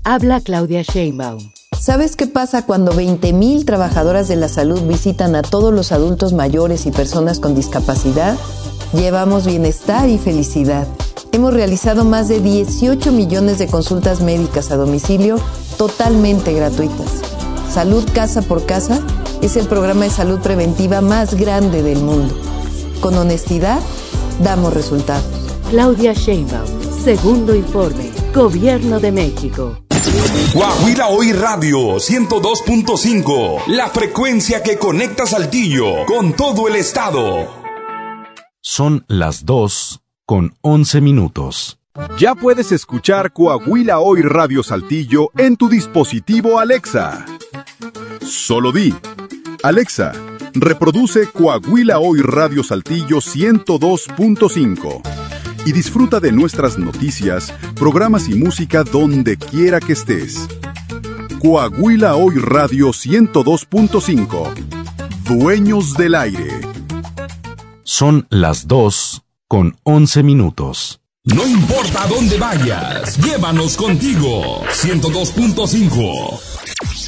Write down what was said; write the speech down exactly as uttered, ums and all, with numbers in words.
Habla Claudia Sheinbaum. ¿Sabes qué pasa cuando veinte mil trabajadoras de la salud visitan a todos los adultos mayores y personas con discapacidad? Llevamos bienestar y felicidad. Hemos realizado más de dieciocho millones de consultas médicas a domicilio totalmente gratuitas. Salud Casa por Casa es el programa de salud preventiva más grande del mundo. Con honestidad, damos resultados. Claudia Sheinbaum, segundo informe, Gobierno de México. Coahuila Hoy Radio ciento dos punto cinco, la frecuencia que conecta Saltillo con todo el estado. Son las dos con once minutos. Ya puedes escuchar Coahuila Hoy Radio Saltillo en tu dispositivo Alexa. Solo di, Alexa, reproduce Coahuila Hoy Radio Saltillo ciento dos punto cinco y disfruta de nuestras noticias, programas y música donde quiera que estés. Coahuila Hoy Radio ciento dos punto cinco. Dueños del aire. Son las dos con once minutos. No importa a dónde vayas, llévanos contigo. ciento dos punto cinco.